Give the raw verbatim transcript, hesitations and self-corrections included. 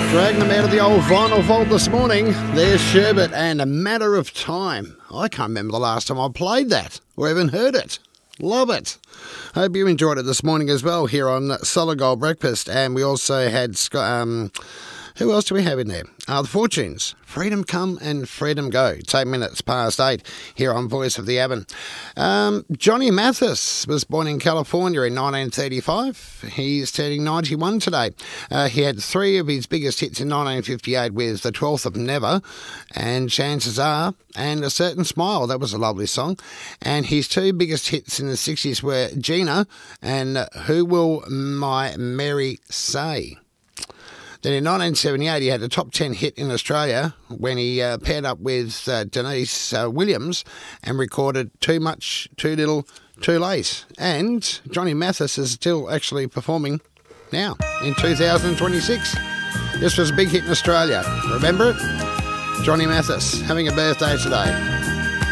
Dragging them out of the old vinyl vault this morning. There's Sherbet and A Matter of Time. I can't remember the last time I played that or even heard it. Love it. Hope you enjoyed it this morning as well here on Solid Gold Breakfast. And we also had, um, who else do we have in there? Uh, the Fortunes. Freedom Come and Freedom Go. It's eight minutes past eight here on Voice of the Avon. Um, Johnny Mathis was born in California in nineteen thirty-five. He's turning ninety-one today. Uh, he had three of his biggest hits in nineteen fifty-eight with The twelfth of Never and Chances Are and A Certain Smile. That was a lovely song. And his two biggest hits in the sixties were Gina and Who Will My Mary Say? Then in nineteen seventy-eight, he had a top ten hit in Australia when he uh, paired up with uh, Denise uh, Williams and recorded Too Much, Too Little, Too Late. And Johnny Mathis is still actually performing now in two thousand twenty-six. This was a big hit in Australia. Remember it? Johnny Mathis having a birthday today.